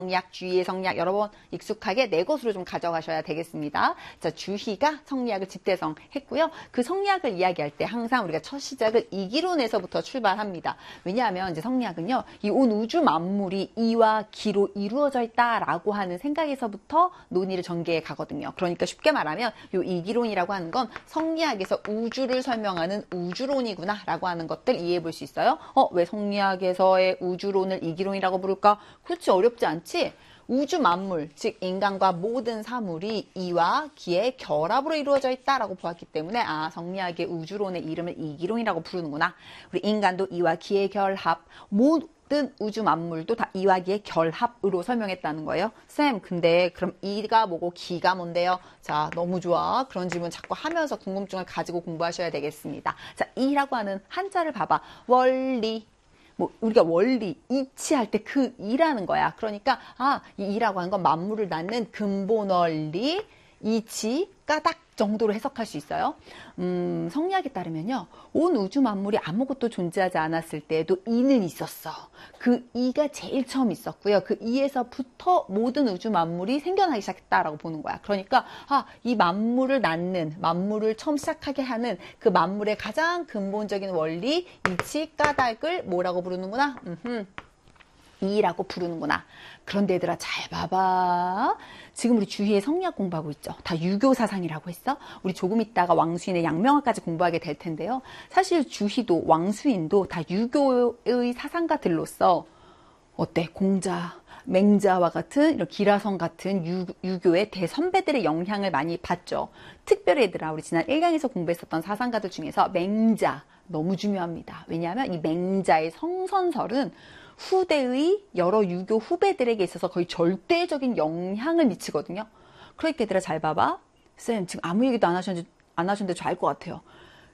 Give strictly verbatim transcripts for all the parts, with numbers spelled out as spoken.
성리학, 주희의 성리학 여러 번 익숙하게 내 것으로 좀 가져가셔야 되겠습니다. 자, 주희가 성리학을 집대성 했고요. 그 성리학을 이야기할 때 항상 우리가 첫 시작을 이기론에서부터 출발합니다. 왜냐하면 이제 성리학은요, 이 온 우주 만물이 이와 기로 이루어져 있다라고 하는 생각에서부터 논의를 전개해 가거든요. 그러니까 쉽게 말하면 이 이기론이라고 하는 건 성리학에서 우주를 설명하는 우주론이구나라고 하는 것들 이해해 볼 수 있어요. 어, 왜 성리학에서의 우주론을 이기론이라고 부를까? 그렇지, 어렵지 않지? 우주 만물, 즉 인간과 모든 사물이 이와 기의 결합으로 이루어져 있다라고 보았기 때문에 아, 성리학의 우주론의 이름을 이기론이라고 부르는구나. 우리 인간도 이와 기의 결합, 모든 우주 만물도 다 이와 기의 결합으로 설명했다는 거예요. 쌤, 근데 그럼 이가 뭐고 기가 뭔데요? 자, 너무 좋아. 그런 질문 자꾸 하면서 궁금증을 가지고 공부하셔야 되겠습니다. 자, 이라고 하는 한자를 봐봐. 원리. 뭐 우리가 원리, 이치할 때 그 이라는 거야. 그러니까 아, 이 이라고 하는 건 만물을 낳는 근본 원리, 이치, 까닭 정도로 해석할 수 있어요. 음, 성리학에 따르면요, 온 우주 만물이 아무것도 존재하지 않았을 때에도 이는 있었어. 그 이가 제일 처음 있었고요. 그 이에서부터 모든 우주 만물이 생겨나기 시작했다라고 보는 거야. 그러니까 아, 이 만물을 낳는, 만물을 처음 시작하게 하는 그 만물의 가장 근본적인 원리, 이치, 까닭을 뭐라고 부르는구나? 음흠. 이라고 부르는구나. 그런데 얘들아, 잘 봐봐. 지금 우리 주희의 성리학 공부하고 있죠. 다 유교 사상이라고 했어. 우리 조금 있다가 왕수인의 양명학까지 공부하게 될 텐데요. 사실 주희도 왕수인도 다 유교의 사상가들로서 어때? 공자, 맹자와 같은 이런 기라성 같은 유, 유교의 대선배들의 영향을 많이 받죠. 특별히 얘들아, 우리 지난 일 강에서 공부했었던 사상가들 중에서 맹자 너무 중요합니다. 왜냐하면 이 맹자의 성선설은 후대의 여러 유교 후배들에게 있어서 거의 절대적인 영향을 미치거든요. 그러니까 얘들아, 잘 봐봐. 쌤, 지금 아무 얘기도 안 하셨는데, 안 하셨는데 저 알 것 같아요.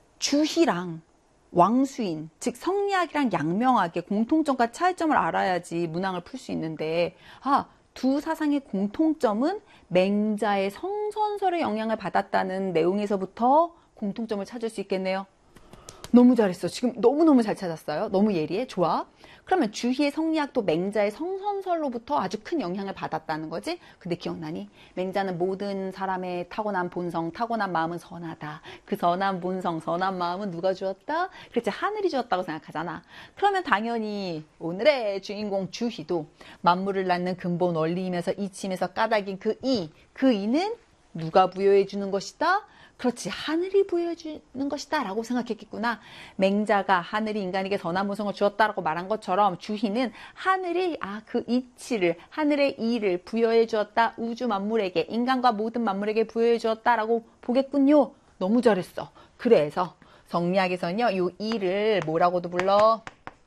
주희랑 왕수인, 즉 성리학이랑 양명학의 공통점과 차이점을 알아야지 문항을 풀 수 있는데, 아, 두 사상의 공통점은 맹자의 성선설의 영향을 받았다는 내용에서부터 공통점을 찾을 수 있겠네요. 너무 잘했어. 지금 너무너무 잘 찾았어요. 너무 예리해. 좋아. 그러면 주희의 성리학도 맹자의 성선설로부터 아주 큰 영향을 받았다는 거지. 근데 기억나니? 맹자는 모든 사람의 타고난 본성, 타고난 마음은 선하다. 그 선한 본성, 선한 마음은 누가 주었다? 그렇지, 하늘이 주었다고 생각하잖아. 그러면 당연히 오늘의 주인공 주희도 만물을 낳는 근본 원리이면서 이치면서 까닭인 그 이, 그 이는 누가 부여해 주는 것이다? 그렇지, 하늘이 부여해 주는 것이다 라고 생각했겠구나. 맹자가 하늘이 인간에게 선한 본성을 주었다라고 말한 것처럼 주희는 하늘이 아, 그 이치를, 하늘의 이를 부여해 주었다, 우주 만물에게, 인간과 모든 만물에게 부여해 주었다라고 보겠군요. 너무 잘했어. 그래서 성리학에서는요, 이 이를 뭐라고도 불러?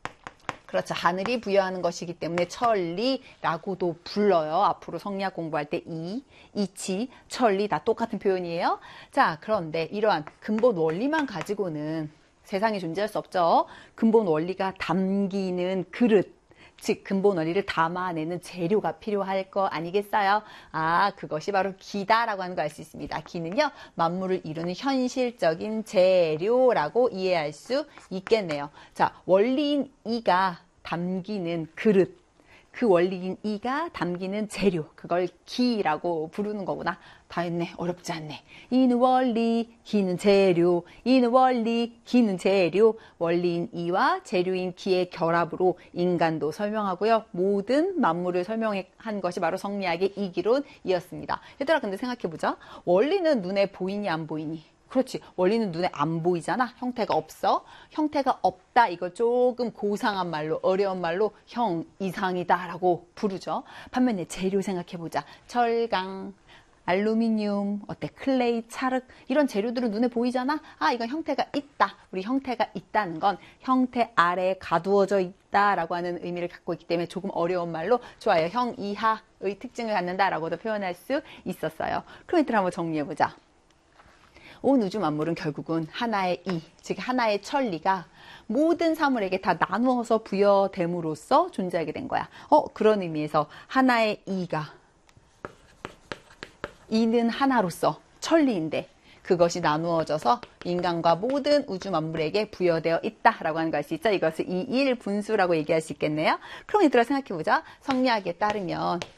그렇죠. 하늘이 부여하는 것이기 때문에 천리라고도 불러요. 앞으로 성리학 공부할 때 이, 이치, 천리 다 똑같은 표현이에요. 자, 그런데 이러한 근본 원리만 가지고는 세상에 존재할 수 없죠. 근본 원리가 담기는 그릇, 즉 근본 원리를 담아내는 재료가 필요할 거 아니겠어요? 아, 그것이 바로 기다라고 하는 걸 알 수 있습니다. 기는요, 만물을 이루는 현실적인 재료라고 이해할 수 있겠네요. 자, 원리인 이가 담기는 그릇, 그 원리인 이가 담기는 재료, 그걸 기라고 부르는 거구나. 다 했네. 어렵지 않네. 이는 원리, 기는 재료, 이는 원리, 기는 재료, 원리인 이와 재료인 기의 결합으로 인간도 설명하고요. 모든 만물을 설명한 것이 바로 성리학의 이기론이었습니다. 얘들아, 근데 생각해보자. 원리는 눈에 보이니 안 보이니? 그렇지. 원리는 눈에 안 보이잖아. 형태가 없어. 형태가 없다. 이걸 조금 고상한 말로, 어려운 말로 형 이상이다 라고 부르죠. 반면에 재료 생각해보자. 철강, 알루미늄, 어때? 클레이, 찰흙 이런 재료들은 눈에 보이잖아. 아, 이건 형태가 있다. 우리 형태가 있다는 건 형태 아래에 가두어져 있다라고 하는 의미를 갖고 있기 때문에 조금 어려운 말로 좋아요. 형 이하의 특징을 갖는다라고도 표현할 수 있었어요. 그럼 얘들아, 한번 정리해보자. 온 우주 만물은 결국은 하나의 이, 즉 하나의 천리가 모든 사물에게 다 나누어서 부여됨으로써 존재하게 된 거야. 어, 그런 의미에서 하나의 이가, 이는 하나로서 천리인데 그것이 나누어져서 인간과 모든 우주 만물에게 부여되어 있다라고 하는 걸 알 수 있죠. 이것을 이일 분수라고 얘기할 수 있겠네요. 그럼 얘들아, 생각해보자. 성리학에 따르면